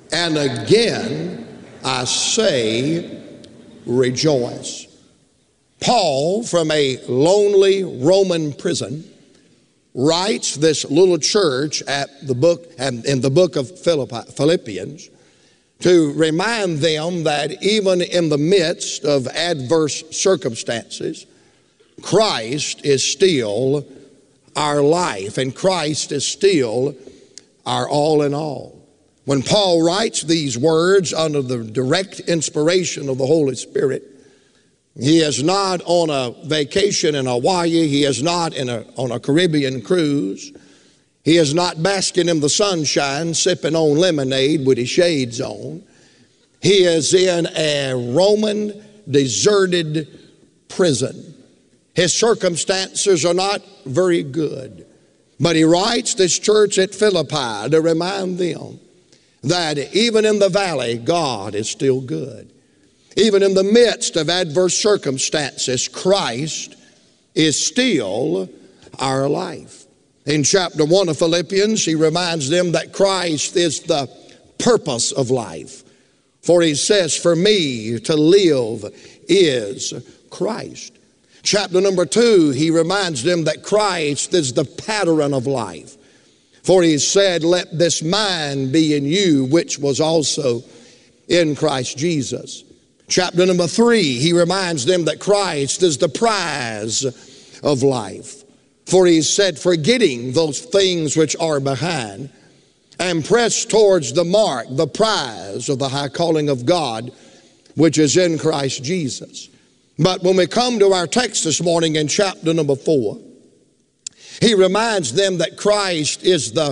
and again I say, rejoice. Paul, from a lonely Roman prison, writes this little church in the book of Philippians to remind them that even in the midst of adverse circumstances, Christ is still our life, and Christ is still our all in all. When Paul writes these words under the direct inspiration of the Holy Spirit, he is not on a vacation in Hawaii. He is not on a Caribbean cruise. He is not basking in the sunshine, sipping on lemonade with his shades on. He is in a Roman deserted prison. His circumstances are not very good. But he writes this church at Philippi to remind them that even in the valley, God is still good. Even in the midst of adverse circumstances, Christ is still our life. In chapter 1 of Philippians, he reminds them that Christ is the purpose of life. For he says, for me to live is Christ. Chapter number 2, he reminds them that Christ is the pattern of life. For he said, let this mind be in you, which was also in Christ Jesus. Chapter number 3, he reminds them that Christ is the prize of life. For he said, forgetting those things which are behind, and press towards the mark, the prize of the high calling of God, which is in Christ Jesus. But when we come to our text this morning in chapter number 4, he reminds them that Christ is the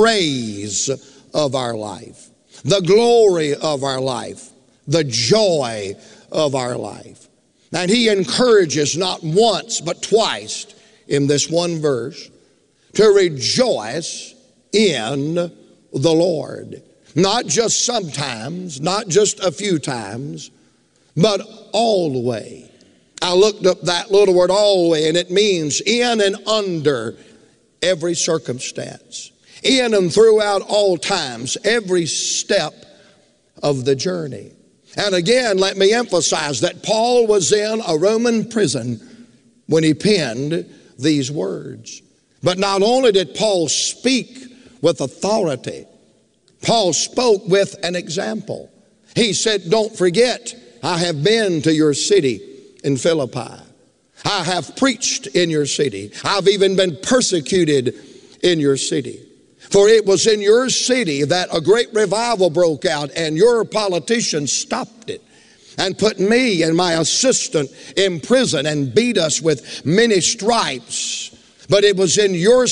praise of our life, the glory of our life, the joy of our life. And he encourages not once but twice in this one verse to rejoice in the Lord. Not just sometimes, not just a few times, but always. I looked up that little word always, and it means in and under every circumstance, in and throughout all times, every step of the journey. And again, let me emphasize that Paul was in a Roman prison when he penned these words. But not only did Paul speak with authority, Paul spoke with an example. He said, don't forget, I have been to your city in Philippi. I have preached in your city. I've even been persecuted in your city. For it was in your city that a great revival broke out, and your politicians stopped it and put me and my assistant in prison and beat us with many stripes. But it was in your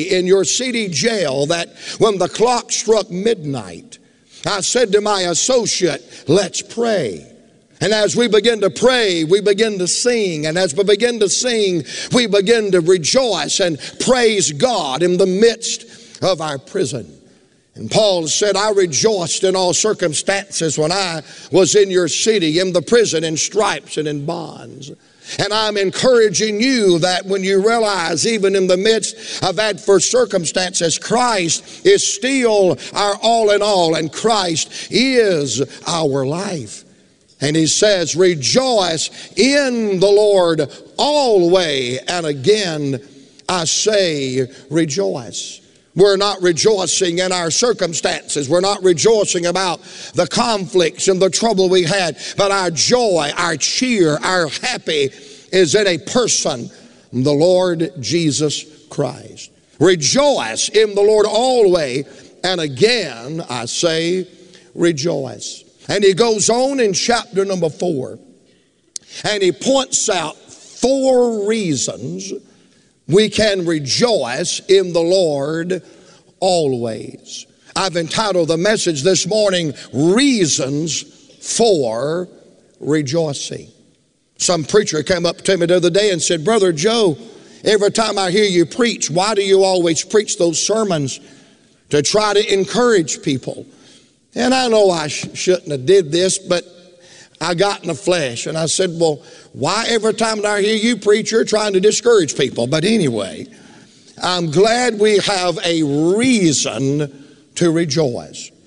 city jail, that when the clock struck midnight, I said to my associate, let's pray. And as we begin to pray, we begin to sing. And as we begin to sing, we begin to rejoice and praise God in the midst of our prison. And Paul said, I rejoiced in all circumstances when I was in your city, in the prison, in stripes and in bonds. And I'm encouraging you that when you realize, even in the midst of adverse circumstances, Christ is still our all in all, and Christ is our life. And he says, rejoice in the Lord always. And again, I say, rejoice. We're not rejoicing in our circumstances. We're not rejoicing about the conflicts and the trouble we had. But our joy, our cheer, our happy is in a person, the Lord Jesus Christ. Rejoice in the Lord always. And again, I say, rejoice. And he goes on in chapter number 4, and he points out 4 reasons we can rejoice in the Lord always. I've entitled the message this morning, Reasons for Rejoicing. Some preacher came up to me the other day and said, Brother Joe, every time I hear you preach, why do you always preach those sermons to try to encourage people? And I know I shouldn't have did this, but I got in the flesh. And I said, well, why every time I hear you preach, you're trying to discourage people? But anyway, I'm glad we have a reason to rejoice.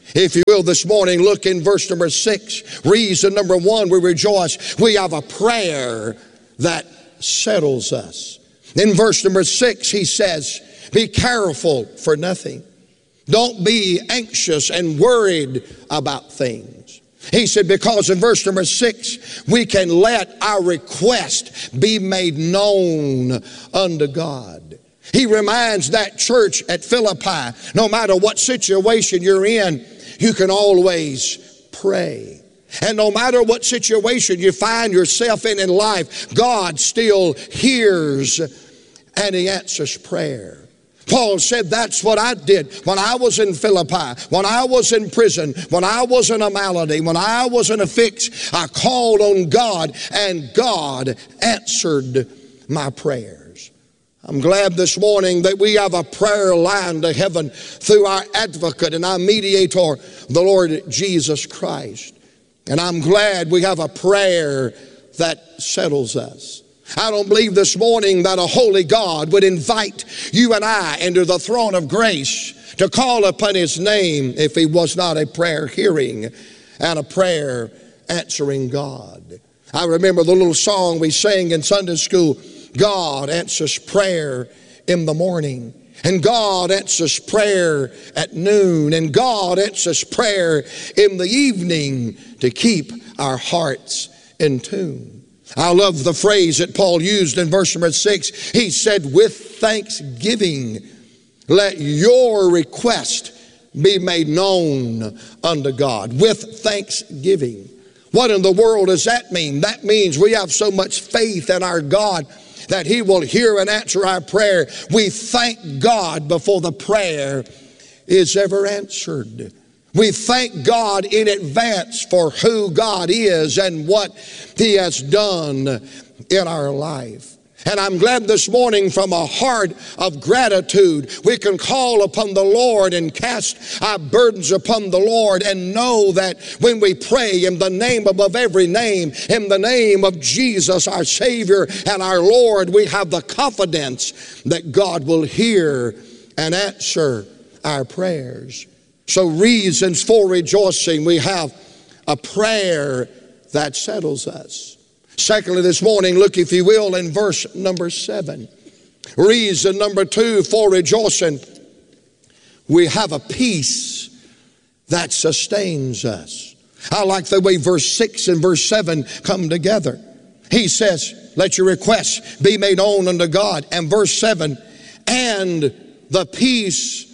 If you will, this morning, look in verse number 6. Reason number 1, we rejoice. We have a prayer that settles us. In verse number 6, he says, be careful for nothing. Don't be anxious and worried about things. He said, because in verse number 6, we can let our request be made known unto God. He reminds that church at Philippi, no matter what situation you're in, you can always pray. And no matter what situation you find yourself in life, God still hears and He answers prayer. Paul said, that's what I did when I was in Philippi, when I was in prison, when I was in a malady, when I was in a fix. I called on God, and God answered my prayers. I'm glad this morning that we have a prayer line to heaven through our advocate and our mediator, the Lord Jesus Christ. And I'm glad we have a prayer that settles us. I don't believe this morning that a holy God would invite you and I into the throne of grace to call upon His name if He was not a prayer hearing and a prayer answering God. I remember the little song we sang in Sunday school, God answers prayer in the morning, and God answers prayer at noon, and God answers prayer in the evening to keep our hearts in tune. I love the phrase that Paul used in verse number 6. He said, with thanksgiving, let your request be made known unto God. With thanksgiving. What in the world does that mean? That means we have so much faith in our God that He will hear and answer our prayer. We thank God before the prayer is ever answered. We thank God in advance for who God is and what He has done in our life. And I'm glad this morning, from a heart of gratitude, we can call upon the Lord and cast our burdens upon the Lord and know that when we pray in the name above every name, in the name of Jesus, our Savior and our Lord, we have the confidence that God will hear and answer our prayers. So reasons for rejoicing, we have a prayer that settles us. Secondly, this morning, look, if you will, in verse number 7. Reason number 2 for rejoicing, we have a peace that sustains us. I like the way verse 6 and verse 7 come together. He says, let your requests be made known unto God. And verse 7, and the peace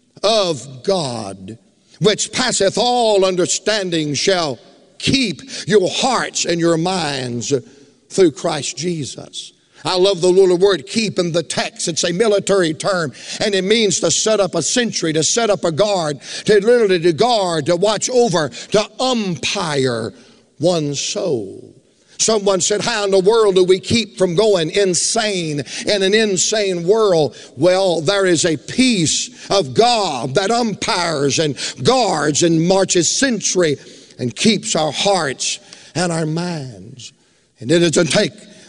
of God, which passeth all understanding, shall keep your hearts and your minds through Christ Jesus. I love the little word keep in the text. It's a military term, and it means to set up a sentry, to set up a guard, to literally to guard, to watch over, to umpire one's soul. Someone said, how in the world do we keep from going insane in an insane world? Well, there is a peace of God that umpires and guards and marches sentry and keeps our hearts and our minds. And it doesn't take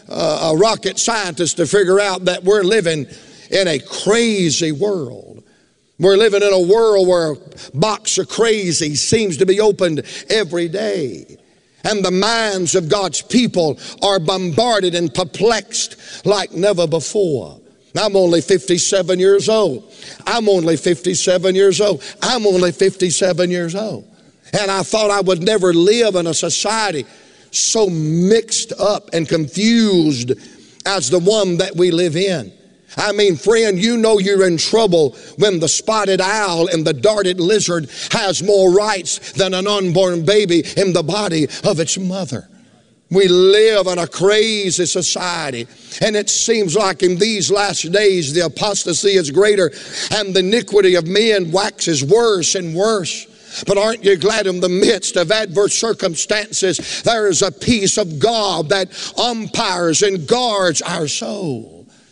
a rocket scientist to figure out that we're living in a crazy world. We're living in a world where a box of crazy seems to be opened every day. And the minds of God's people are bombarded and perplexed like never before. I'm only 57 years old. I'm only 57 years old. I'm only 57 years old. And I thought I would never live in a society so mixed up and confused as the one that we live in. I mean, friend, you know you're in trouble when the spotted owl and the darted lizard has more rights than an unborn baby in the body of its mother. We live in a crazy society, and it seems like in these last days the apostasy is greater and the iniquity of men waxes worse and worse. But aren't you glad in the midst of adverse circumstances there is a peace of God that umpires and guards our soul?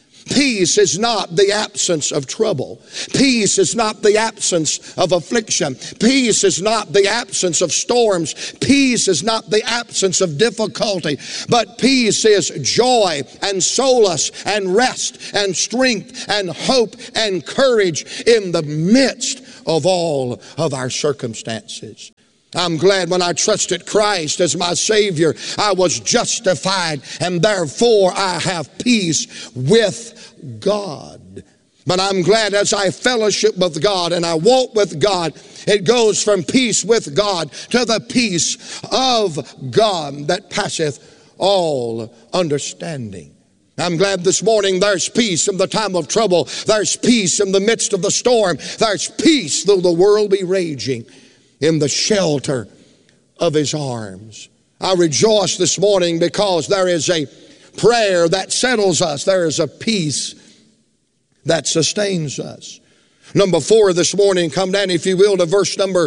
Peace is not the absence of trouble. Peace is not the absence of affliction. Peace is not the absence of storms. Peace is not the absence of difficulty. But peace is joy and solace and rest and strength and hope and courage in the midst of all of our circumstances. I'm glad when I trusted Christ as my Savior, I was justified, and therefore I have peace with God. But I'm glad as I fellowship with God and I walk with God, it goes from peace with God to the peace of God that passeth all understanding. I'm glad this morning there's peace in the time of trouble. There's peace in the midst of the storm. There's peace though the world be raging, in the shelter of His arms. I rejoice this morning because there is a prayer that settles us. There is a peace that sustains us. Number 4 this morning, come down if you will to verse number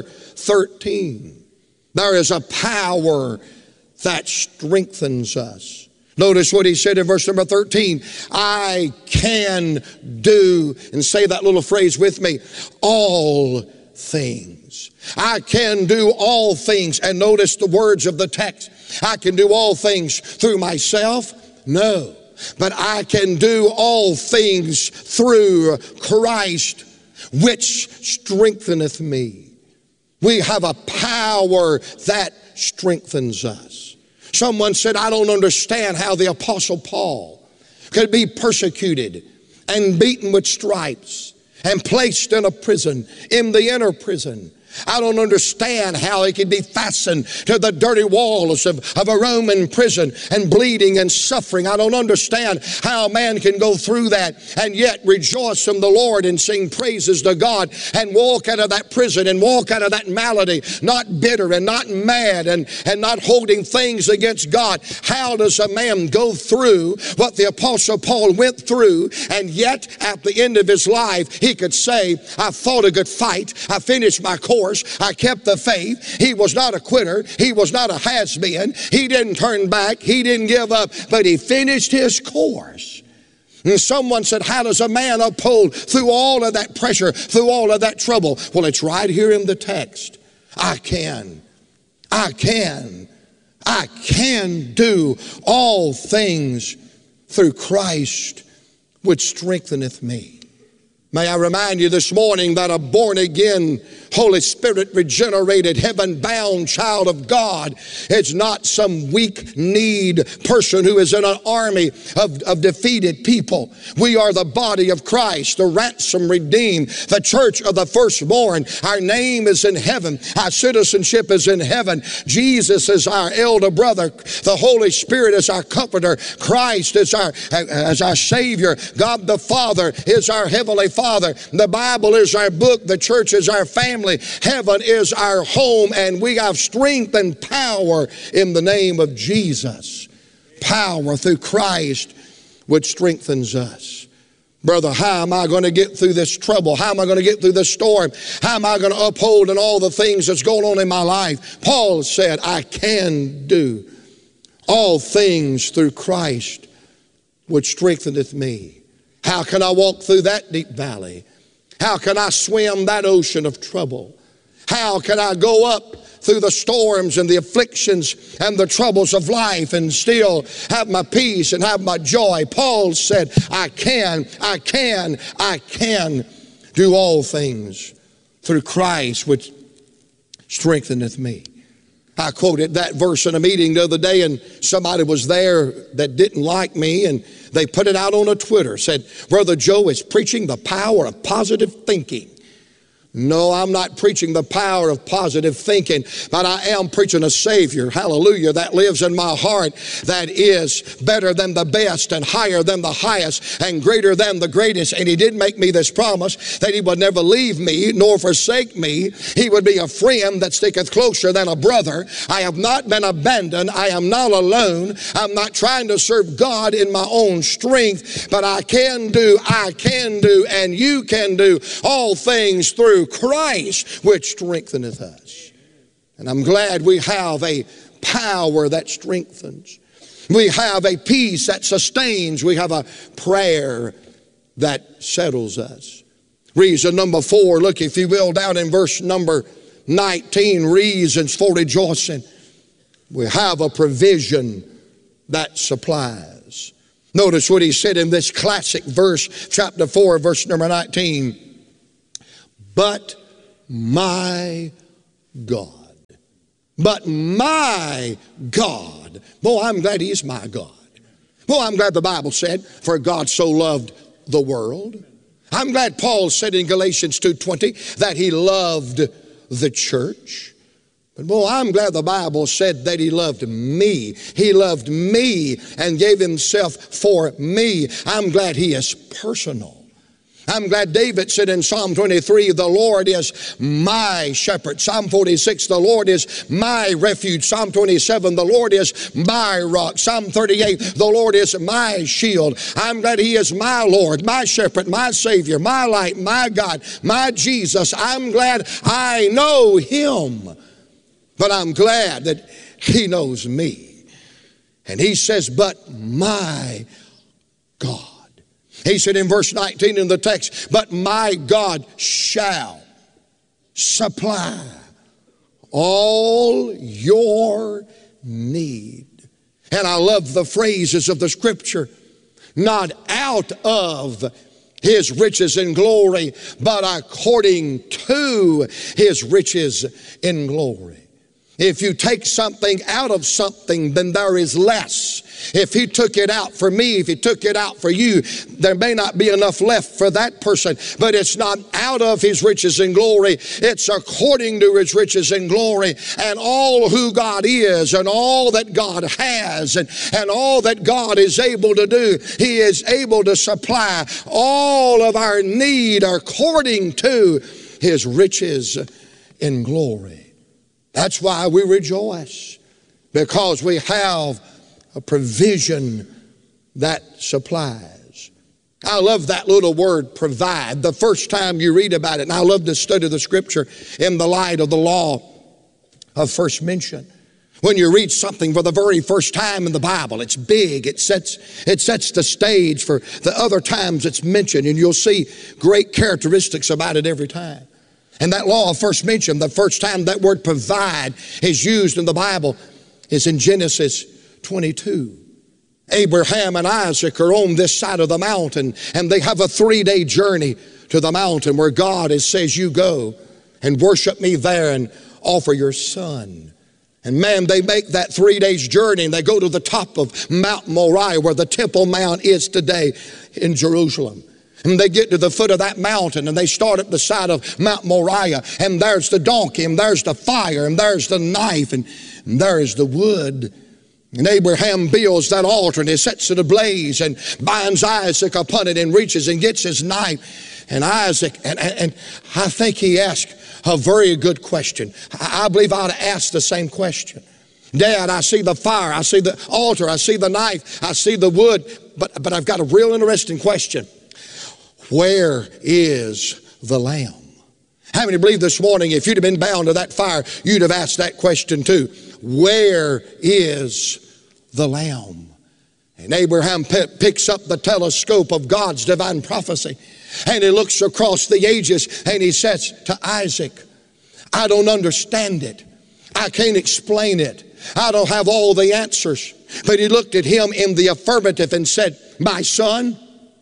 13. There is a power that strengthens us. Notice what he said in verse number 13. I can do, and say that little phrase with me, all things. I can do all things. And notice the words of the text. I can do all things through myself? No. But I can do all things through Christ, which strengtheneth me. We have a power that strengthens us. Someone said, I don't understand how the Apostle Paul could be persecuted and beaten with stripes and placed in a prison, in the inner prison. I don't understand how he could be fastened to the dirty walls of a Roman prison and bleeding and suffering. I don't understand how a man can go through that and yet rejoice in the Lord and sing praises to God and walk out of that prison and walk out of that malady, not bitter and not mad and not holding things against God. How does a man go through what the Apostle Paul went through, and yet at the end of his life he could say, I fought a good fight, I finished my course, I kept the faith. He was not a quitter. He was not a has-been. He didn't turn back. He didn't give up, but he finished his course. And someone said, how does a man uphold through all of that pressure, through all of that trouble? Well, it's right here in the text. I can do all things through Christ, which strengtheneth me. May I remind you this morning that a born-again, Holy Spirit regenerated, heaven-bound child of God is not some weak-kneed person who is in an army of defeated people. We are the body of Christ, the ransom redeemed, the church of the firstborn. Our name is in heaven. Our citizenship is in heaven. Jesus is our elder brother. The Holy Spirit is our comforter. Christ is our Savior. God the Father is our heavenly Father. The Bible is our book. The church is our family. Heaven is our home, and we have strength and power in the name of Jesus. Power through Christ, which strengthens us. Brother, how am I going to get through this trouble? How am I going to get through this storm? How am I going to uphold in all the things that's going on in my life? Paul said, I can do all things through Christ, which strengtheneth me. How can I walk through that deep valley? How can I swim that ocean of trouble? How can I go up through the storms and the afflictions and the troubles of life and still have my peace and have my joy? Paul said, I can do all things through Christ, which strengtheneth me. I quoted that verse in a meeting the other day, and somebody was there that didn't like me, and they put it out on a Twitter, said, Brother Joe is preaching the power of positive thinking. No, I'm not preaching the power of positive thinking, but I am preaching a Savior, hallelujah, that lives in my heart, that is better than the best and higher than the highest and greater than the greatest. And He did make me this promise that He would never leave me nor forsake me. He would be a friend that sticketh closer than a brother. I have not been abandoned. I am not alone. I'm not trying to serve God in my own strength, but I can do, and you can do all things through Christ, which strengtheneth us. And I'm glad we have a power that strengthens. We have a peace that sustains. We have a prayer that settles us. Reason number 4, look if you will down in verse number 19, reasons for rejoicing. We have a provision that supplies. Notice what he said in this classic verse, chapter 4, verse number 19. But my God. But my God. Boy, I'm glad He is my God. Boy, I'm glad the Bible said, for God so loved the world. I'm glad Paul said in Galatians 2:20 that he loved the church. But boy, I'm glad the Bible said that He loved me. He loved me and gave Himself for me. I'm glad He is personal. I'm glad David said in Psalm 23, the Lord is my shepherd. Psalm 46, the Lord is my refuge. Psalm 27, the Lord is my rock. Psalm 38, the Lord is my shield. I'm glad He is my Lord, my shepherd, my Savior, my light, my God, my Jesus. I'm glad I know Him. But I'm glad that He knows me. And He says, but my God. He said in verse 19 in the text, but my God shall supply all your need. And I love the phrases of the Scripture. Not out of His riches and glory, but according to His riches in glory. If you take something out of something, then there is less. If He took it out for me, if He took it out for you, there may not be enough left for that person. But it's not out of His riches and glory. It's according to His riches and glory. And all who God is and all that God has and all that God is able to do, He is able to supply all of our need according to His riches in glory. That's why we rejoice, because we have a provision that supplies. I love that little word, provide. The first time you read about it, and I love to study the Scripture in the light of the law of first mention. When you read something for the very first time in the Bible, it's big. It sets the stage for the other times it's mentioned, and you'll see great characteristics about it every time. And that law of first mention, the first time that word provide is used in the Bible is in Genesis 22. Abraham and Isaac are on this side of the mountain, and they have a 3-day journey to the mountain where God says, you go and worship me there and offer your son. And man, they make that 3 days journey, and they go to the top of Mount Moriah, where the Temple Mount is today in Jerusalem. And they get to the foot of that mountain, and they start at the side of Mount Moriah, and there's the donkey, and there's the fire, and there's the knife, and there's the wood. And Abraham builds that altar, and he sets it ablaze and binds Isaac upon it and reaches and gets his knife. And Isaac, and I think he asked a very good question. I believe I ought to ask the same question. Dad, I see the fire, I see the altar, I see the knife, I see the wood, but I've got a real interesting question. Where is the lamb? How many believe this morning if you'd have been bound to that fire, you'd have asked that question too? Where is the lamb? And Abraham picks up the telescope of God's divine prophecy, and he looks across the ages, and he says to Isaac, I don't understand it. I can't explain it. I don't have all the answers. But he looked at him in the affirmative and said, my son,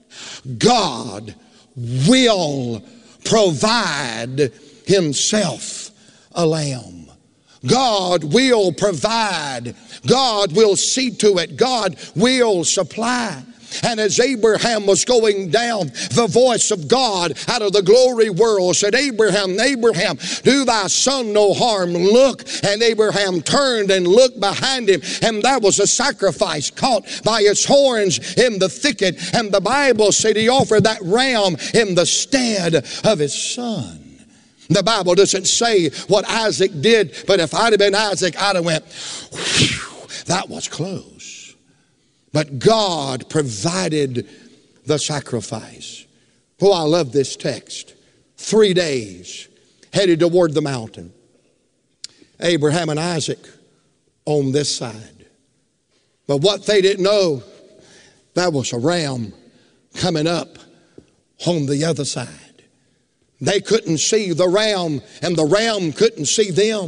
God will provide Himself a lamb. God will provide. God will see to it. God will supply. And as Abraham was going down, the voice of God out of the glory world said, Abraham, Abraham, do thy son no harm. Look. And Abraham turned and looked behind him, and there was a sacrifice caught by its horns in the thicket. And the Bible said he offered that ram in the stead of his son. The Bible doesn't say what Isaac did, but if I'd have been Isaac, I'd have went, whew, that was close. But God provided the sacrifice. Oh, I love this text. 3 days headed toward the mountain. Abraham and Isaac on this side. But what they didn't know, there was a ram coming up on the other side. They couldn't see the ram, and the ram couldn't see them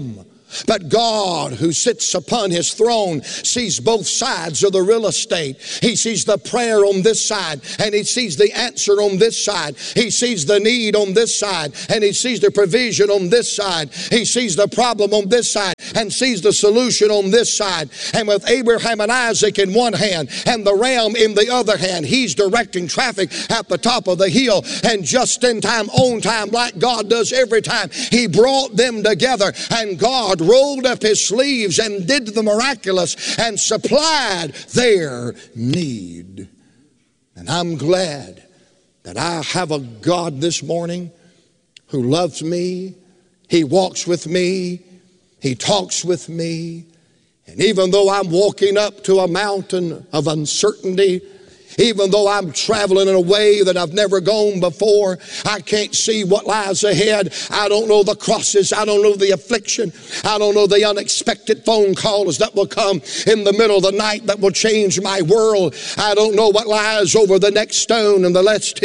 But God, who sits upon his throne, sees both sides of the real estate. He sees the prayer on this side, and he sees the answer on this side. He sees the need on this side, and he sees the provision on this side. He sees the problem on this side, and sees the solution on this side. And with Abraham and Isaac in one hand, and the ram in the other hand, he's directing traffic at the top of the hill. And just in time, on time, like God does every time, he brought them together, and God rolled up his sleeves and did the miraculous and supplied their need. And I'm glad that I have a God this morning who loves me. He walks with me. He talks with me. And even though I'm walking up to a mountain of uncertainty, even though I'm traveling in a way that I've never gone before, I can't see what lies ahead. I don't know the crosses. I don't know the affliction. I don't know the unexpected phone calls that will come in the middle of the night that will change my world. I don't know what lies over the next stone and the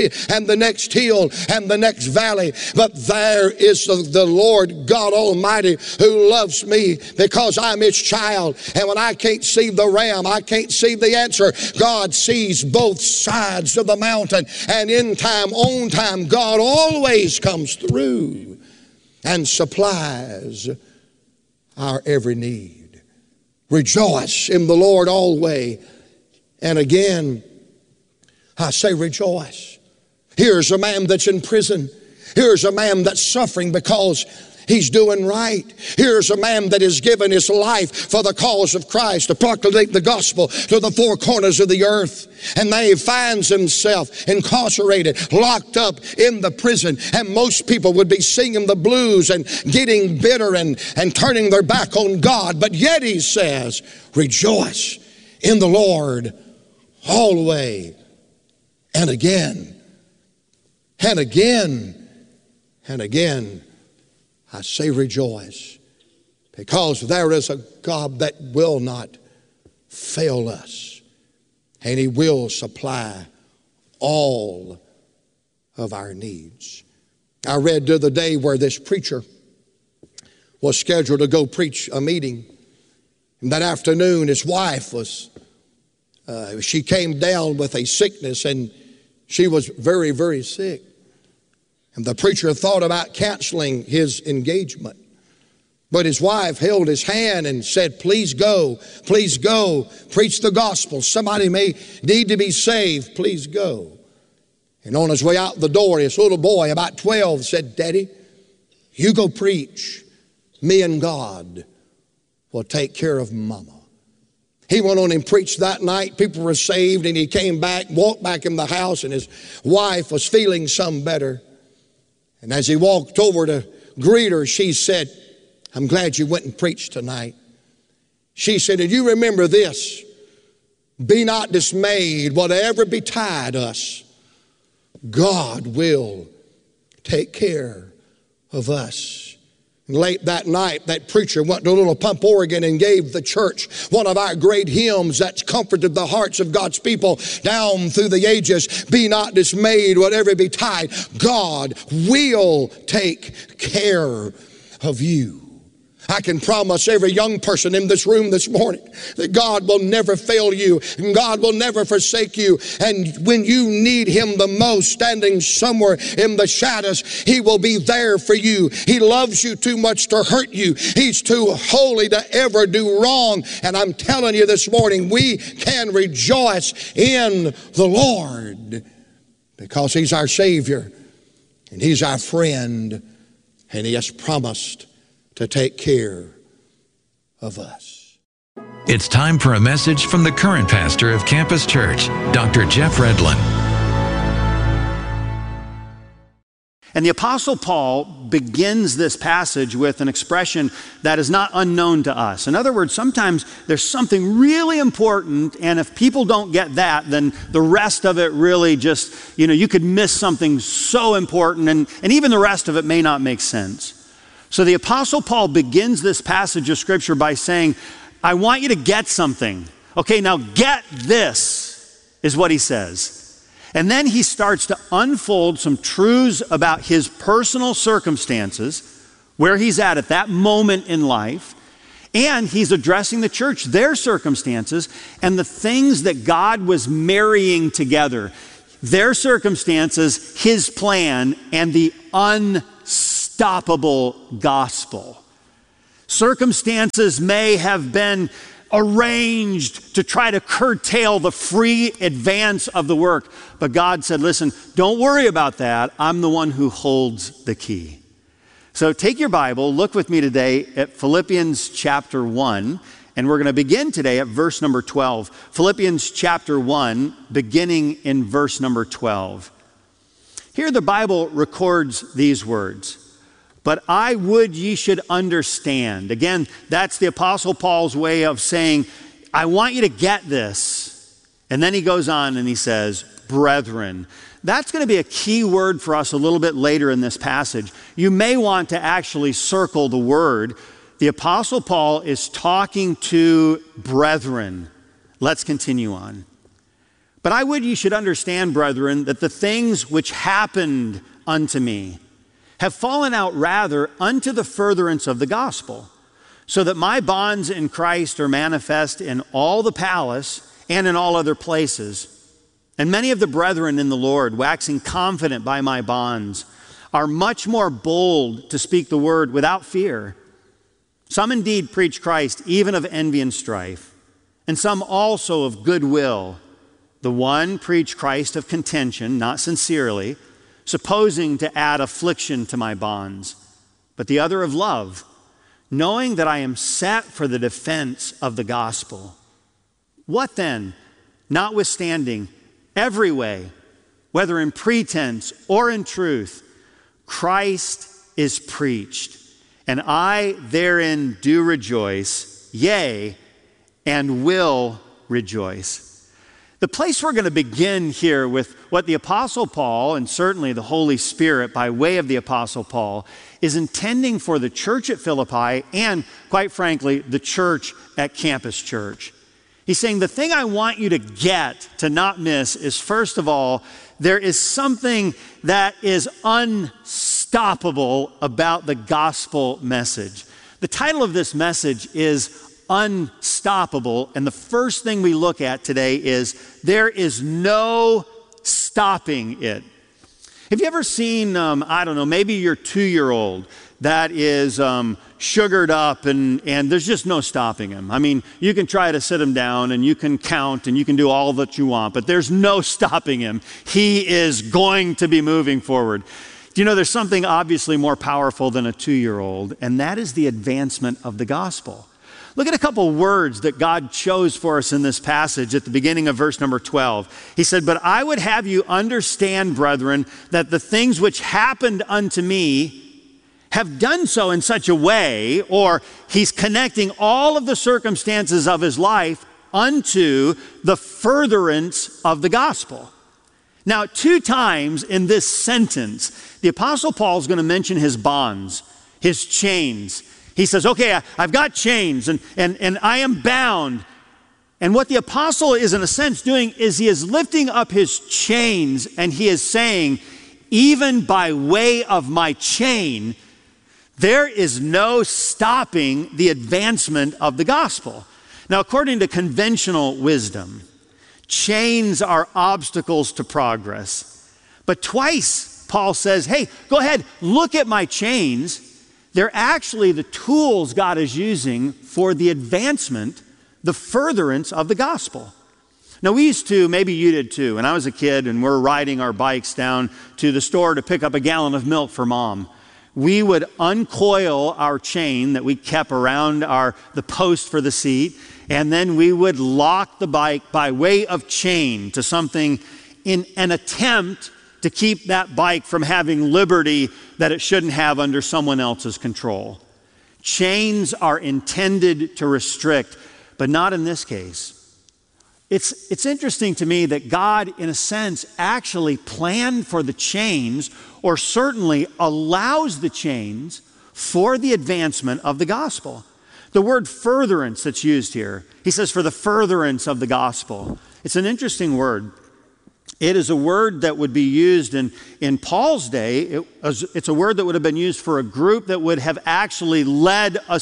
next hill and the next valley. But there is the Lord God Almighty who loves me because I'm his child. And when I can't see the ram, I can't see the answer, God sees both sides of the mountain, and in time, on time, God always comes through and supplies our every need. Rejoice in the Lord always. And again, I say rejoice. Here's a man that's in prison. Here's a man that's suffering because he's doing right. Here's a man that has given his life for the cause of Christ to proclaim the gospel to the four corners of the earth. And now he finds himself incarcerated, locked up in the prison. And most people would be singing the blues and getting bitter and turning their back on God. But yet he says, rejoice in the Lord always. And again, and again, and again, I say rejoice, because there is a God that will not fail us, and he will supply all of our needs. I read the other day where this preacher was scheduled to go preach a meeting. And that afternoon his wife she came down with a sickness, and she was very, very sick. And the preacher thought about canceling his engagement. But his wife held his hand and said, please go, preach the gospel. Somebody may need to be saved, please go. And on his way out the door, his little boy, about 12, said, Daddy, you go preach. Me and God will take care of Mama. He went on and preached that night. People were saved, and he came back, walked back in the house, and his wife was feeling some better. And as he walked over to greet her, she said, I'm glad you went and preached tonight. She said, and you remember this, be not dismayed, whatever betide us, God will take care of us. And late that night, that preacher went to Little Pump, Oregon, and gave the church one of our great hymns that's comforted the hearts of God's people down through the ages. Be not dismayed, whatever betide, God will take care of you. I can promise every young person in this room this morning that God will never fail you, and God will never forsake you. And when you need him the most, standing somewhere in the shadows, he will be there for you. He loves you too much to hurt you. He's too holy to ever do wrong. And I'm telling you this morning, we can rejoice in the Lord because he's our Savior and he's our friend, and he has promised to take care of us. It's time for a message from the current pastor of Campus Church, Dr. Jeff Redlin. And the Apostle Paul begins this passage with an expression that is not unknown to us. In other words, sometimes there's something really important, and if people don't get that, then the rest of it really just, you could miss something so important, and even the rest of it may not make sense. So the Apostle Paul begins this passage of Scripture by saying, I want you to get something. Okay, now get this, is what he says. And then he starts to unfold some truths about his personal circumstances, where he's at that moment in life, and he's addressing the church, their circumstances, and the things that God was marrying together. Their circumstances, his plan, and the unstoppable gospel. Circumstances may have been arranged to try to curtail the free advance of the work, but God said, listen, don't worry about that. I'm the one who holds the key. So take your Bible, look with me today at Philippians chapter 1, and we're going to begin today at verse number 12. Philippians chapter 1, beginning in verse number 12. Here the Bible records these words, "But I would ye should understand." Again, that's the Apostle Paul's way of saying, I want you to get this. And then he goes on and he says, "Brethren." That's going to be a key word for us a little bit later in this passage. You may want to actually circle the word. The Apostle Paul is talking to brethren. Let's continue on. "But I would ye should understand, brethren, that the things which happened unto me have fallen out rather unto the furtherance of the gospel, so that my bonds in Christ are manifest in all the palace and in all other places. And many of the brethren in the Lord, waxing confident by my bonds, are much more bold to speak the word without fear. Some indeed preach Christ, even of envy and strife, and some also of goodwill. The one preach Christ of contention, not sincerely, supposing to add affliction to my bonds, but the other of love, knowing that I am set for the defense of the gospel. What then? Notwithstanding, every way, whether in pretense or in truth, Christ is preached, and I therein do rejoice, yea, and will rejoice." The place we're going to begin here with what the Apostle Paul, and certainly the Holy Spirit by way of the Apostle Paul, is intending for the church at Philippi and, quite frankly, the church at Campus Church. He's saying the thing I want you to get, to not miss, is first of all, there is something that is unstoppable about the gospel message. The title of this message is Unstoppable, and the first thing we look at today is there is no stopping it. Have you ever seen, maybe your 2-year-old that is sugared up and there's just no stopping him. I mean, you can try to sit him down and you can count and you can do all that you want, but there's no stopping him. He is going to be moving forward. Do you know there's something obviously more powerful than a 2-year-old, and that is the advancement of the gospel. Look at a couple words that God chose for us in this passage at the beginning of verse number 12. He said, "But I would have you understand, brethren, that the things which happened unto me have done so in such a way," or he's connecting all of the circumstances of his life unto the furtherance of the gospel. Now, 2 times in this sentence, the Apostle Paul is going to mention his bonds, his chains. He says, okay, I've got chains and I am bound. And what the apostle is in a sense doing is he is lifting up his chains and he is saying, even by way of my chain, there is no stopping the advancement of the gospel. Now, according to conventional wisdom, chains are obstacles to progress. But twice, Paul says, hey, go ahead, look at my chains. They're actually the tools God is using for the advancement, the furtherance of the gospel. Now, we used to, maybe you did too, when I was a kid and we're riding our bikes down to the store to pick up a gallon of milk for mom. We would uncoil our chain that we kept around the post for the seat, and then we would lock the bike by way of chain to something in an attempt to keep that bike from having liberty that it shouldn't have under someone else's control. Chains are intended to restrict, but not in this case. It's interesting to me that God, in a sense, actually planned for the chains, or certainly allows the chains for the advancement of the gospel. The word furtherance that's used here, he says for the furtherance of the gospel. It's an interesting word. It is a word that would be used in Paul's day. It's a word that would have been used for a group that would have actually led a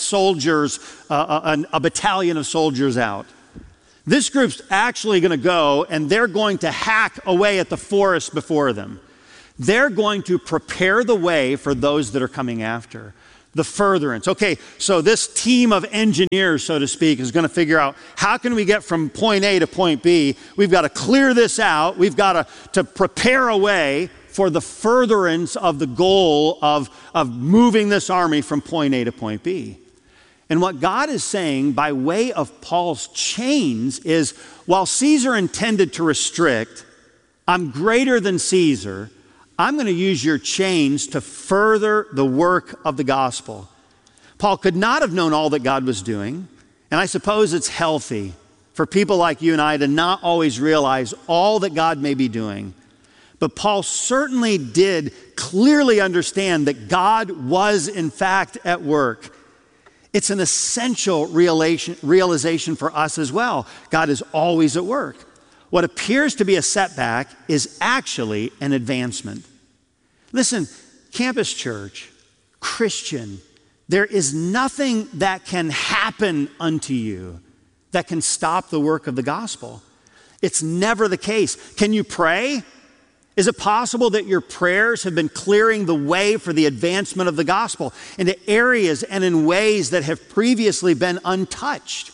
battalion of soldiers out. This group's actually going to go and they're going to hack away at the forest before them. They're going to prepare the way for those that are coming after. The furtherance. Okay, so this team of engineers, so to speak, is going to figure out how can we get from point A to point B. We've got to clear this out. We've got to prepare a way for the furtherance of the goal of moving this army from point A to point B. And what God is saying by way of Paul's chains is, while Caesar intended to restrict, I'm greater than Caesar, I'm going to use your chains to further the work of the gospel. Paul could not have known all that God was doing, and I suppose it's healthy for people like you and I to not always realize all that God may be doing. But Paul certainly did clearly understand that God was in fact at work. It's an essential realization for us as well. God is always at work. What appears to be a setback is actually an advancement. Listen, Campus Church, Christian, there is nothing that can happen unto you that can stop the work of the gospel. It's never the case. Can you pray? Is it possible that your prayers have been clearing the way for the advancement of the gospel into areas and in ways that have previously been untouched?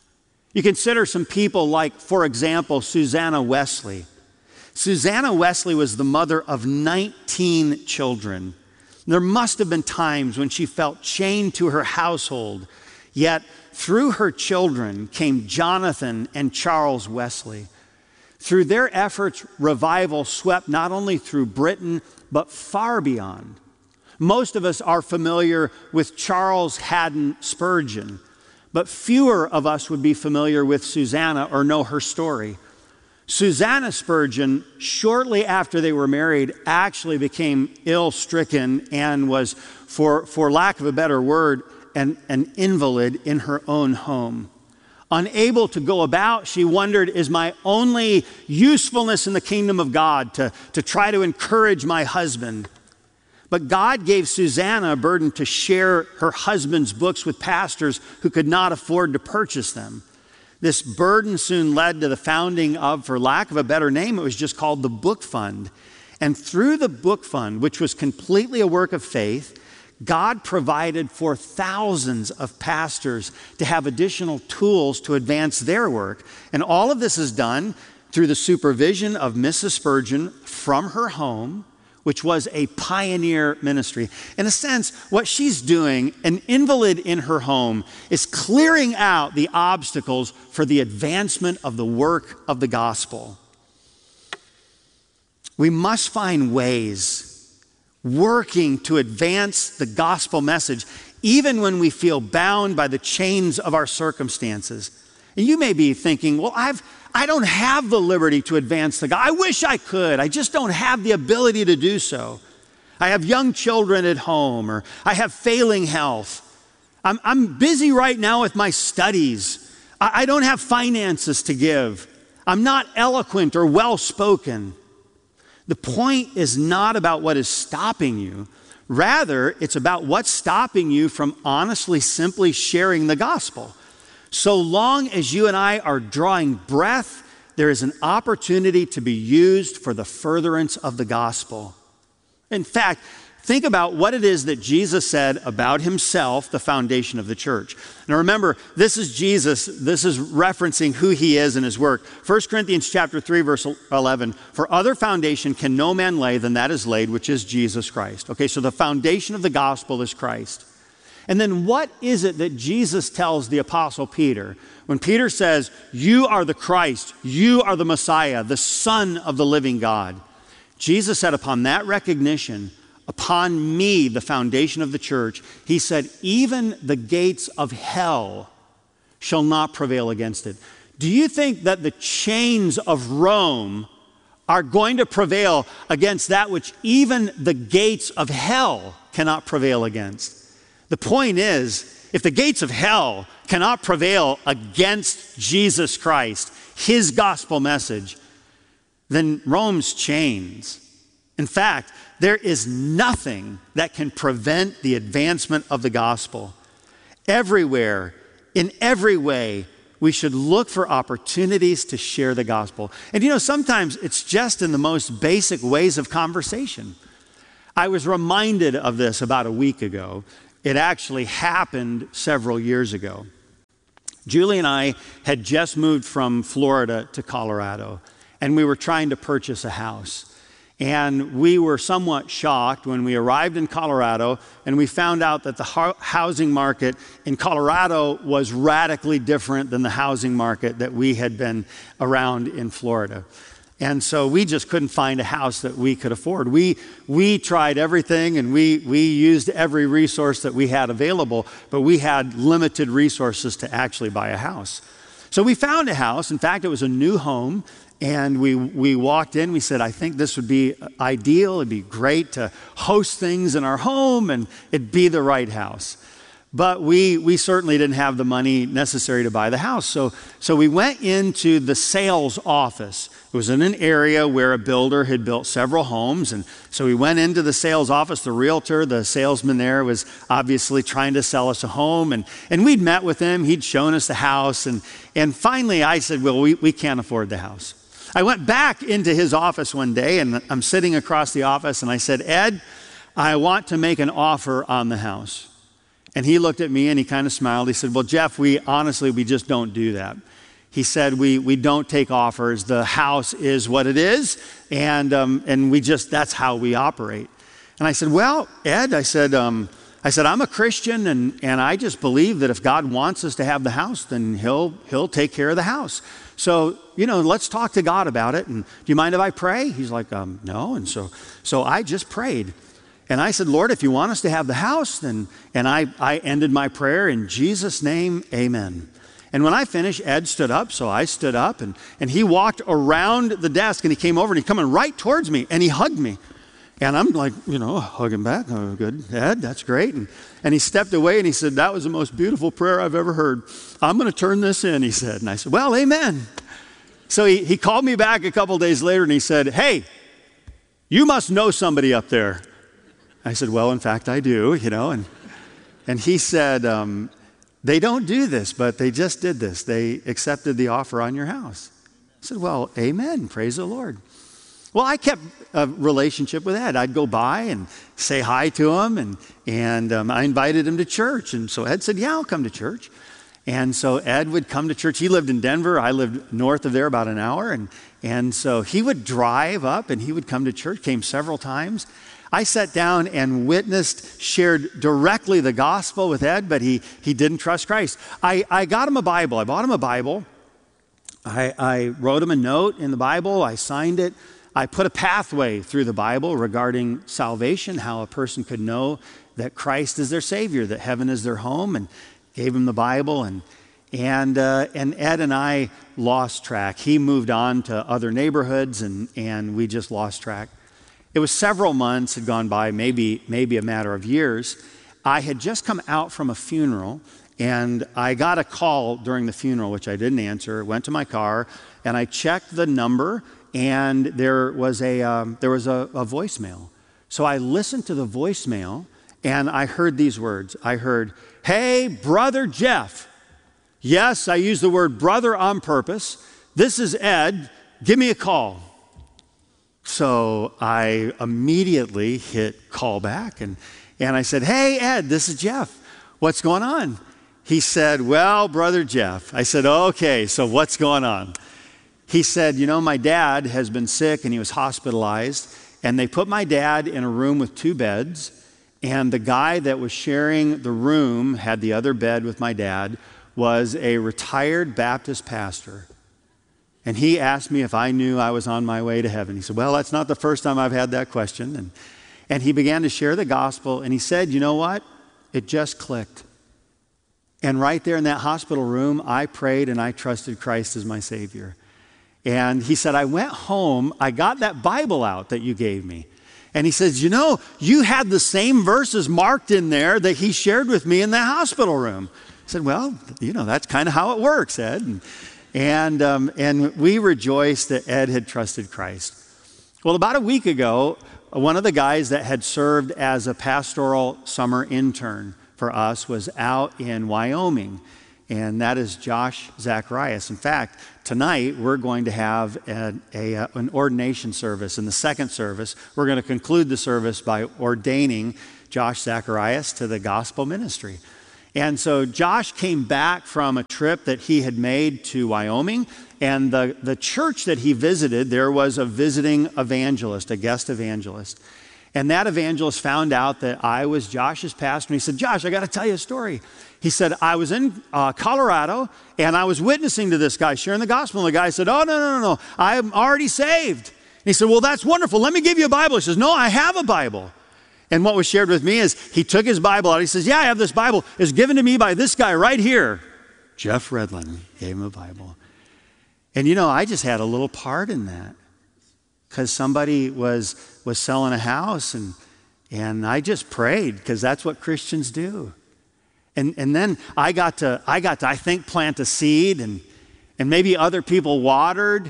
You consider some people like, for example, Susanna Wesley. Susanna Wesley was the mother of 19 children. There must have been times when she felt chained to her household, yet through her children came Jonathan and Charles Wesley. Through their efforts, revival swept not only through Britain, but far beyond. Most of us are familiar with Charles Haddon Spurgeon, but fewer of us would be familiar with Susanna or know her story. Susanna Spurgeon, shortly after they were married, actually became ill-stricken and was, for lack of a better word, an invalid in her own home. Unable to go about, she wondered, is my only usefulness in the kingdom of God to try to encourage my husband? But God gave Susanna a burden to share her husband's books with pastors who could not afford to purchase them. This burden soon led to the founding of, for lack of a better name, it was just called the Book Fund. And through the Book Fund, which was completely a work of faith, God provided for thousands of pastors to have additional tools to advance their work. And all of this is done through the supervision of Mrs. Spurgeon from her home, which was a pioneer ministry. In a sense, what she's doing, an invalid in her home, is clearing out the obstacles for the advancement of the work of the gospel. We must find ways working to advance the gospel message, even when we feel bound by the chains of our circumstances. And you may be thinking, well, I don't have the liberty to advance the gospel. I wish I could. I just don't have the ability to do so. I have young children at home, or I have failing health. I'm busy right now with my studies. I don't have finances to give. I'm not eloquent or well-spoken. The point is not about what is stopping you. Rather, it's about what's stopping you from honestly, simply sharing the gospel. So long as you and I are drawing breath, there is an opportunity to be used for the furtherance of the gospel. In fact, think about what it is that Jesus said about himself, the foundation of the church. Now remember, this is Jesus. This is referencing who he is in his work. 1 Corinthians chapter 3, verse 11, for other foundation can no man lay than that is laid, which is Jesus Christ. Okay, so the foundation of the gospel is Christ. And then what is it that Jesus tells the Apostle Peter? When Peter says, you are the Christ, you are the Messiah, the Son of the living God. Jesus said, upon that recognition, upon me, the foundation of the church, he said, even the gates of hell shall not prevail against it. Do you think that the chains of Rome are going to prevail against that which even the gates of hell cannot prevail against? The point is, if the gates of hell cannot prevail against Jesus Christ, his gospel message, than Rome's chains. In fact, there is nothing that can prevent the advancement of the gospel. Everywhere, in every way, we should look for opportunities to share the gospel. And you know, sometimes it's just in the most basic ways of conversation. I was reminded of this about a week ago. It actually happened several years ago. Julie and I had just moved from Florida to Colorado, and we were trying to purchase a house. And we were somewhat shocked when we arrived in Colorado and we found out that the housing market in Colorado was radically different than the housing market that we had been around in Florida. And so we just couldn't find a house that we could afford. We tried everything and we used every resource that we had available, but we had limited resources to actually buy a house. So we found a house. In fact, it was a new home. And we walked in, we said, I think this would be ideal. It'd be great to host things in our home and it'd be the right house. But we certainly didn't have the money necessary to buy the house. So we went into the sales office. It was in an area where a builder had built several homes. And so we went into the sales office. The realtor, the salesman there, was obviously trying to sell us a home. And we'd met with him. He'd shown us the house. And finally I said, well, we can't afford the house. I went back into his office one day, and I'm sitting across the office, and I said, Ed, I want to make an offer on the house. And he looked at me, and he kind of smiled. He said, well, Jeff, we just don't do that. He said, we don't take offers. The house is what it is, and that's how we operate. And I said, well, Ed, I said, I'm a Christian, and I just believe that if God wants us to have the house, then he'll take care of the house. So, let's talk to God about it. And do you mind if I pray? He's like, no. And so I just prayed. And I said, Lord, if you want us to have the house, then, and I ended my prayer in Jesus' name, amen. And when I finished, Ed stood up, so I stood up, and he walked around the desk, and he came over, and he's coming right towards me, and he hugged me. And I'm like, hugging back. Oh, good, Ed, that's great. And he stepped away and he said, that was the most beautiful prayer I've ever heard. I'm going to turn this in, he said. And I said, well, amen. So he called me back a couple days later and he said, hey, you must know somebody up there. I said, well, in fact, I do, And he said, they don't do this, but they just did this. They accepted the offer on your house. I said, well, amen. Praise the Lord. Well, I kept a relationship with Ed. I'd go by and say hi to him, and I invited him to church. And so Ed said, yeah, I'll come to church. And so Ed would come to church. He lived in Denver. I lived north of there about an hour. And so he would drive up, and he would come to church, came several times. I sat down and shared directly the gospel with Ed, but he didn't trust Christ. I got him a Bible. I bought him a Bible. I wrote him a note in the Bible. I signed it. I put a pathway through the Bible regarding salvation, how a person could know that Christ is their Savior, that heaven is their home, and gave him the Bible. And Ed and I lost track. He moved on to other neighborhoods, and we just lost track. It was several months had gone by, maybe a matter of years. I had just come out from a funeral, and I got a call during the funeral, which I didn't answer. Went to my car, and I checked the number, and there was a voicemail. So I listened to the voicemail, and I heard these words. I heard, hey, Brother Jeff. Yes, I used the word brother on purpose. This is Ed. Give me a call. So I immediately hit call back, and I said, hey, Ed, this is Jeff. What's going on? He said, well, Brother Jeff. I said, okay, so what's going on? He said, my dad has been sick and he was hospitalized, and they put my dad in a room with 2 beds, and the guy that was sharing the room, had the other bed with my dad, was a retired Baptist pastor. And he asked me if I knew I was on my way to heaven. He said, well, that's not the first time I've had that question. And he began to share the gospel, and he said, you know what? It just clicked. And right there in that hospital room, I prayed and I trusted Christ as my Savior. And he said, I went home, I got that Bible out that you gave me. And he says, you had the same verses marked in there that he shared with me in the hospital room. I said, well, that's kind of how it works, Ed. And we rejoiced that Ed had trusted Christ. Well, about a week ago, one of the guys that had served as a pastoral summer intern for us was out in Wyoming, and that is Josh Zacharias. In fact, tonight we're going to have an ordination service. In the second service, we're going to conclude the service by ordaining Josh Zacharias to the gospel ministry. And so Josh came back from a trip that he had made to Wyoming, and the church that he visited, there was a visiting evangelist, a guest evangelist. And that evangelist found out that I was Josh's pastor, and he said, "Josh, I got to tell you a story." He said, "I was in Colorado, and I was witnessing to this guy, sharing the gospel." And the guy said, "Oh, no, I'm already saved." And he said, "Well, that's wonderful. Let me give you a Bible." He says, "No, I have a Bible." And what was shared with me is he took his Bible out. He says, "Yeah, I have this Bible. It's given to me by this guy right here." Jeff Redlin gave him a Bible. And I just had a little part in that because somebody was selling a house, and I just prayed because that's what Christians do. And then I got to, I think, plant a seed, and maybe other people watered,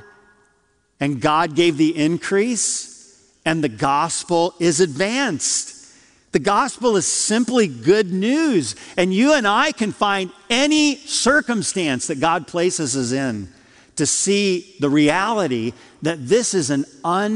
and God gave the increase. And the gospel is advanced. The gospel is simply good news. And you and I can find any circumstance that God places us in to see the reality that this is an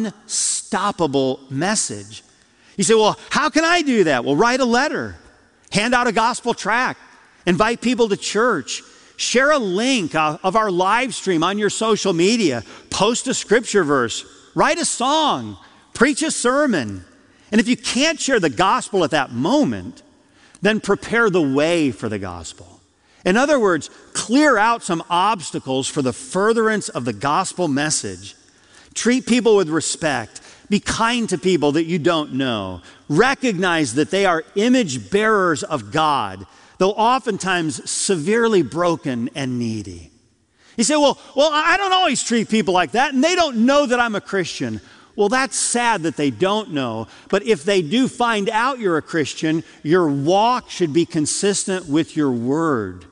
unstoppable message. You say, "Well, how can I do that?" Well, write a letter, hand out a gospel tract, invite people to church, share a link of our live stream on your social media, post a scripture verse, write a song, preach a sermon. And if you can't share the gospel at that moment, then prepare the way for the gospel. In other words, clear out some obstacles for the furtherance of the gospel message. Treat people with respect. Be kind to people that you don't know. Recognize that they are image bearers of God, though oftentimes severely broken and needy. You say, well, I don't always treat people like that, and they don't know that I'm a Christian. Well, that's sad that they don't know, but if they do find out you're a Christian, your walk should be consistent with your word.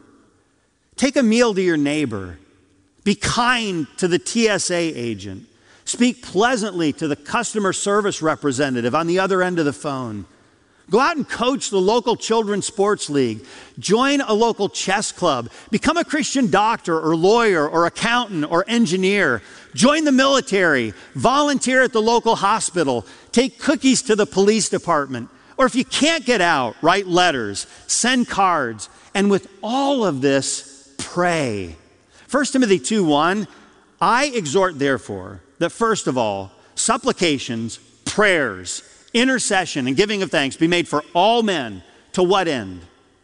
Take a meal to your neighbor. Be kind to the TSA agent. Speak pleasantly to the customer service representative on the other end of the phone. Go out and coach the local children's sports league. Join a local chess club. Become a Christian doctor or lawyer or accountant or engineer. Join the military. Volunteer at the local hospital. Take cookies to the police department. Or if you can't get out, write letters, send cards. And with all of this, pray. 1 Timothy 2:1, I exhort therefore that first of all, supplications, prayers, intercession and giving of thanks be made for all men. To what end?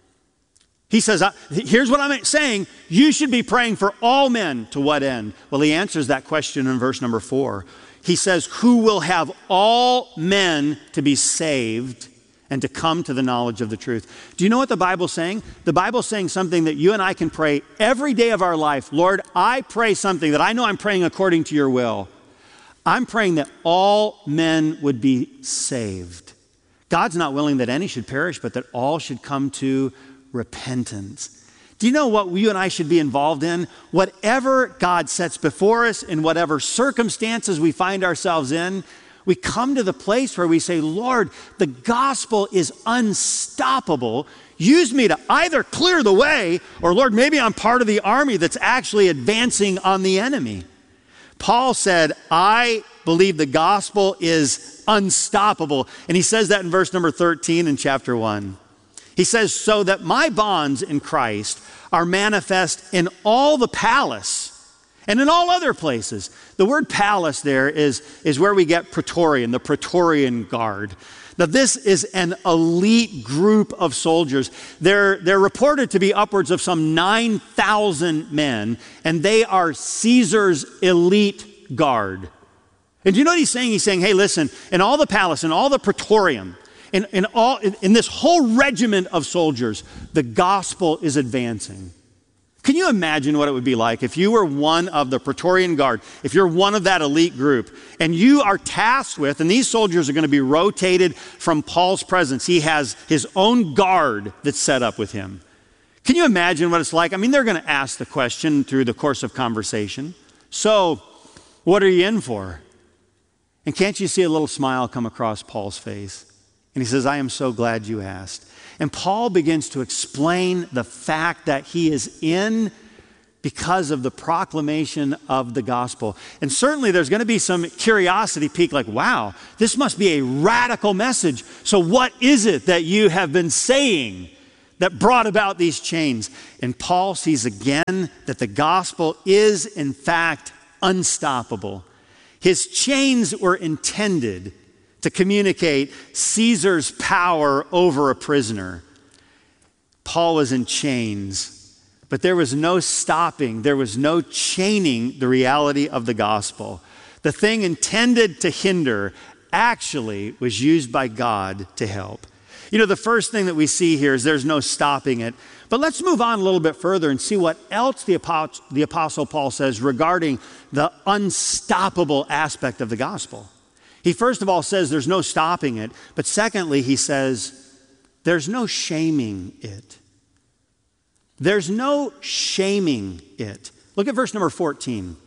He says, here's what I'm saying. You should be praying for all men. To what end? Well, he answers that question in verse number 4. He says, who will have all men to be saved and to come to the knowledge of the truth. Do you know what the Bible's saying? The Bible's saying something that you and I can pray every day of our life. Lord, I pray something that I know I'm praying according to your will. I'm praying that all men would be saved. God's not willing that any should perish, but that all should come to repentance. Do you know what you and I should be involved in? Whatever God sets before us, in whatever circumstances we find ourselves in, we come to the place where we say, Lord, the gospel is unstoppable. Use me to either clear the way, or Lord, maybe I'm part of the army that's actually advancing on the enemy. Paul said, I believe the gospel is unstoppable. And he says that in verse number 13 in chapter 1. He says, so that my bonds in Christ are manifest in all the palace and in all other places. The word palace there is where we get Praetorian, the Praetorian Guard. Now this is an elite group of soldiers. They're reported to be upwards of some 9,000 men, and they are Caesar's elite guard. And do you know what he's saying? He's saying, hey, listen, in all the palace, in all the Praetorium, in this whole regiment of soldiers, the gospel is advancing. Can you imagine what it would be like if you were one of the Praetorian Guard, if you're one of that elite group, and you are tasked with, and these soldiers are going to be rotated from Paul's presence. He has his own guard that's set up with him. Can you imagine what it's like? I mean, they're going to ask the question through the course of conversation. So, what are you in for? And can't you see a little smile come across Paul's face? And he says, I am so glad you asked. And Paul begins to explain the fact that he is in because of the proclamation of the gospel. And certainly there's going to be some curiosity piqued, like, wow, this must be a radical message. So what is it that you have been saying that brought about these chains? And Paul sees again that the gospel is in fact unstoppable. His chains were intended to communicate Caesar's power over a prisoner. Paul was in chains, but there was no stopping, there was no chaining the reality of the gospel. The thing intended to hinder actually was used by God to help. You know, the first thing that we see here is there's no stopping it. But let's move on a little bit further and see what else the Apostle Paul says regarding the unstoppable aspect of the gospel. He first of all says there's no stopping it, but secondly, he says there's no shaming it. There's no shaming it. Look at verse number 14.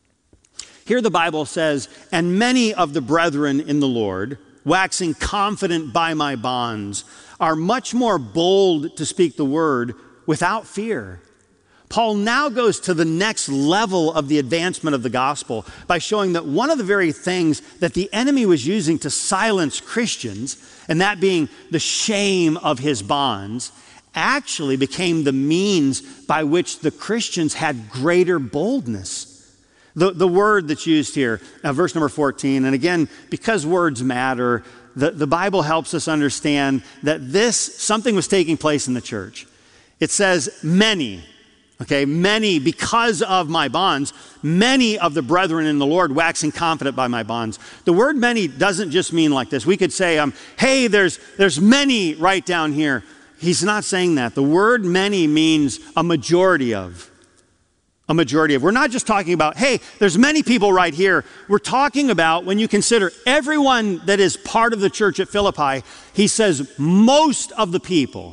Here the Bible says, and many of the brethren in the Lord, waxing confident by my bonds, are much more bold to speak the word without fear. Paul now goes to the next level of the advancement of the gospel by showing that one of the very things that the enemy was using to silence Christians, and that being the shame of his bonds, actually became the means by which the Christians had greater boldness. The word that's used here, verse number 14, and again, because words matter, the Bible helps us understand that something was taking place in the church. It says many. Okay, many, because of my bonds, many of the brethren in the Lord waxing confident by my bonds. The word many doesn't just mean like this. We could say, hey, there's many right down here. He's not saying that. The word many means a majority of. A majority of. We're not just talking about, hey, there's many people right here. We're talking about when you consider everyone that is part of the church at Philippi, he says most of the people.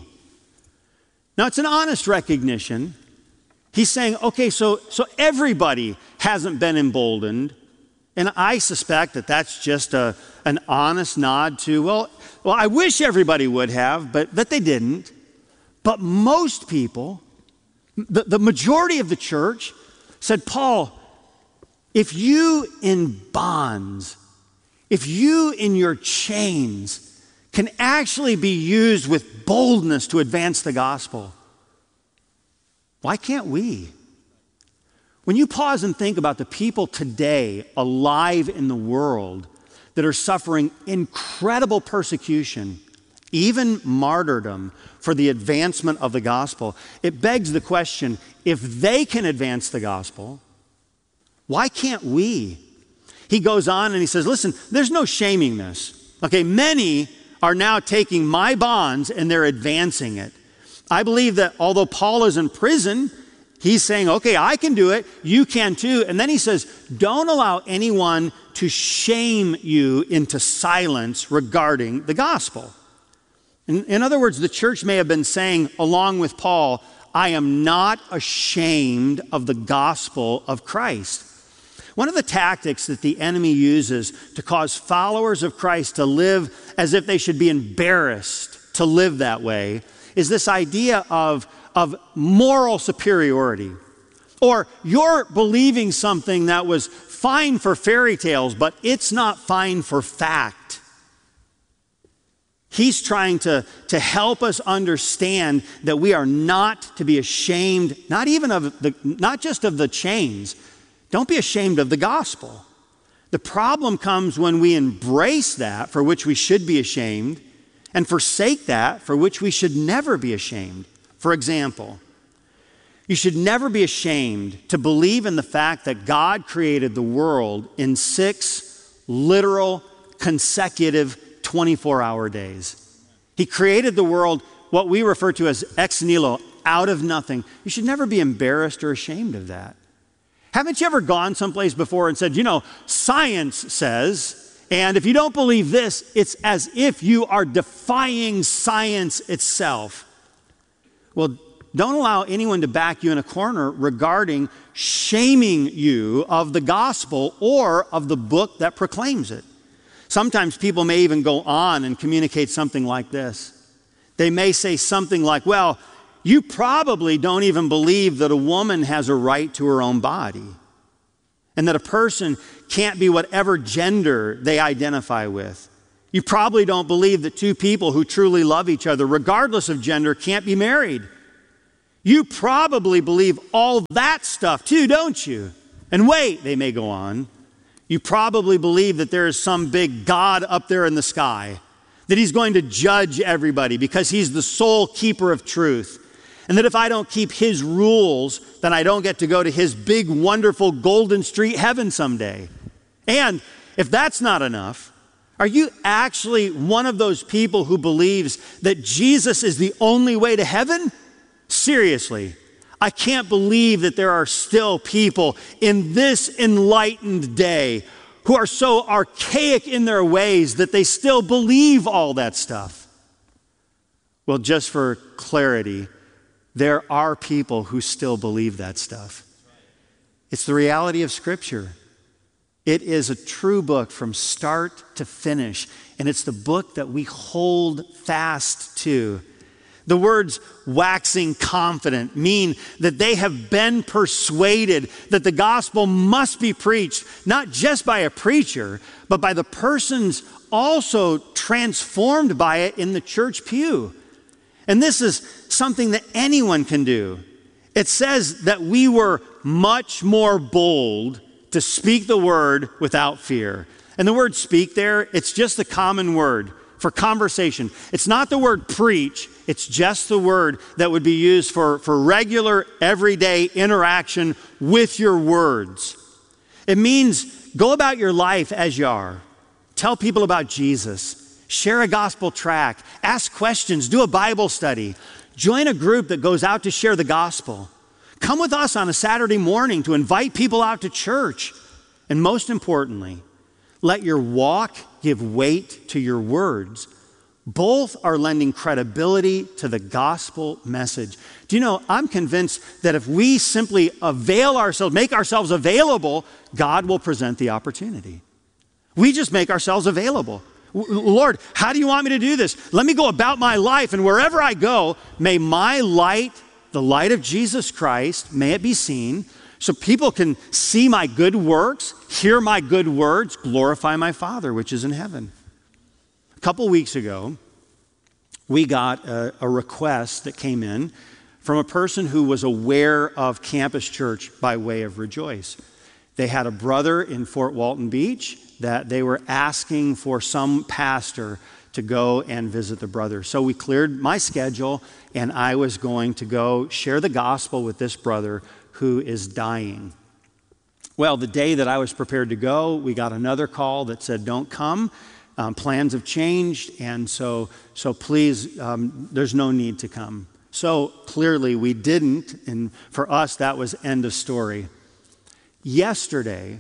Now, it's an honest recognition. He's saying, okay, so everybody hasn't been emboldened. And I suspect that that's just an honest nod to, well, I wish everybody would have, but they didn't. But most people, the majority of the church said, Paul, if you in bonds, if you in your chains can actually be used with boldness to advance the gospel, why can't we? When you pause and think about the people today alive in the world that are suffering incredible persecution, even martyrdom, for the advancement of the gospel, it begs the question, if they can advance the gospel, why can't we? He goes on and he says, listen, there's no shaming this. Okay, many are now taking my bonds and they're advancing it. I believe that although Paul is in prison, he's saying, okay, I can do it, you can too. And then he says, don't allow anyone to shame you into silence regarding the gospel. In other words, the church may have been saying, along with Paul, I am not ashamed of the gospel of Christ. One of the tactics that the enemy uses to cause followers of Christ to live as if they should be embarrassed to live that way is this idea of moral superiority. Or you're believing something that was fine for fairy tales, but it's not fine for fact. He's trying to help us understand that we are not to be ashamed, not just of the chains. Don't be ashamed of the gospel. The problem comes when we embrace that for which we should be ashamed and forsake that for which we should never be ashamed. For example, you should never be ashamed to believe in the fact that God created the world in 6 literal, consecutive 24-hour days. He created the world, what we refer to as ex nihilo, out of nothing. You should never be embarrassed or ashamed of that. Haven't you ever gone someplace before and said, science says, and if you don't believe this, it's as if you are defying science itself. Well, don't allow anyone to back you in a corner regarding shaming you of the gospel or of the book that proclaims it. Sometimes people may even go on and communicate something like this. They may say something like, well, you probably don't even believe that a woman has a right to her own body, and that a person can't be whatever gender they identify with. You probably don't believe that two people who truly love each other, regardless of gender, can't be married. You probably believe all that stuff too, don't you? And wait, they may go on. You probably believe that there is some big God up there in the sky, that he's going to judge everybody because he's the sole keeper of truth. And that if I don't keep his rules, then I don't get to go to his big, wonderful golden street heaven someday. And if that's not enough, are you actually one of those people who believes that Jesus is the only way to heaven? Seriously, I can't believe that there are still people in this enlightened day who are so archaic in their ways that they still believe all that stuff. Well, just for clarity, there are people who still believe that stuff. It's the reality of Scripture. It is a true book from start to finish, and it's the book that we hold fast to. The words waxing confident mean that they have been persuaded that the gospel must be preached, not just by a preacher, but by the persons also transformed by it in the church pew. And this is something that anyone can do. It says that we were much more bold to speak the word without fear. And the word speak there, it's just the common word for conversation. It's not the word preach, it's just the word that would be used for regular, everyday interaction with your words. It means go about your life as you are. Tell people about Jesus. Share a gospel tract. Ask questions. Do a Bible study. Join a group that goes out to share the gospel. Come with us on a Saturday morning to invite people out to church. And most importantly, let your walk give weight to your words. Both are lending credibility to the gospel message. Do you know, I'm convinced that if we simply avail ourselves, make ourselves available, God will present the opportunity. We just make ourselves available. Lord, how do you want me to do this? Let me go about my life, and wherever I go, may my light, the light of Jesus Christ, may it be seen, so people can see my good works, hear my good words, glorify my Father, which is in heaven. A couple weeks ago, we got a request that came in from a person who was aware of Campus Church by way of Rejoice. They had a brother in Fort Walton Beach that they were asking for some pastor to go and visit the brother. So we cleared my schedule, and I was going to go share the gospel with this brother who is dying. Well, the day that I was prepared to go, we got another call that said, don't come. Plans have changed, and so please, there's no need to come. So clearly we didn't, and for us that was end of story. Yesterday,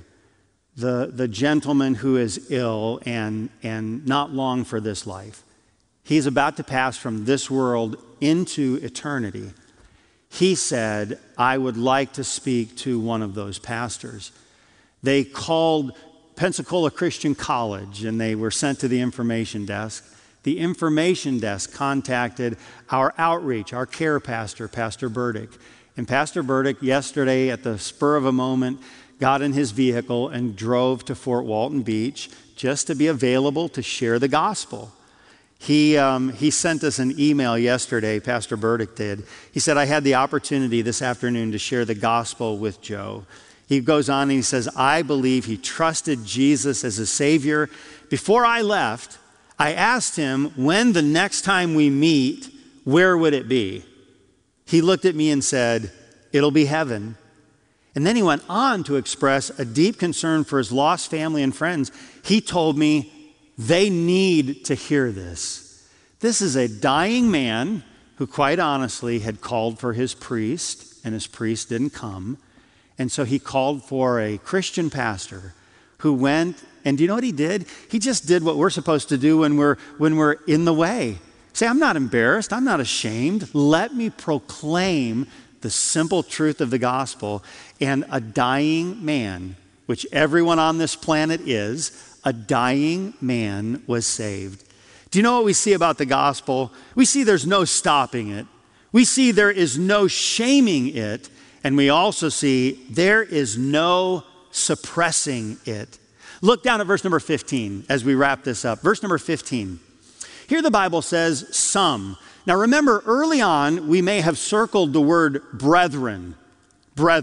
the gentleman who is ill and not long for this life, he's about to pass from this world into eternity. He said, I would like to speak to one of those pastors. They called Pensacola Christian College, and they were sent to the information desk. The information desk contacted our outreach, our care pastor, Pastor Burdick. And Pastor Burdick, yesterday at the spur of a moment, got in his vehicle and drove to Fort Walton Beach just to be available to share the gospel. He sent us an email yesterday, Pastor Burdick did. He said, I had the opportunity this afternoon to share the gospel with Joe. He goes on and he says, I believe he trusted Jesus as a Savior. Before I left, I asked him, when the next time we meet, where would it be? He looked at me and said, it'll be heaven. And then he went on to express a deep concern for his lost family and friends. He told me they need to hear this. This is a dying man who quite honestly had called for his priest, and his priest didn't come. And so he called for a Christian pastor who went, and do you know what he did? He just did what we're supposed to do when we're in the way. Say, I'm not embarrassed. I'm not ashamed. Let me proclaim the simple truth of the gospel. And a dying man, which everyone on this planet is, a dying man was saved. Do you know what we see about the gospel? We see there's no stopping it. We see there is no shaming it. And we also see there is no suppressing it. Look down at verse number 15 as we wrap this up. Verse number 15. Here the Bible says some. Now remember, early on, we may have circled the word brethren.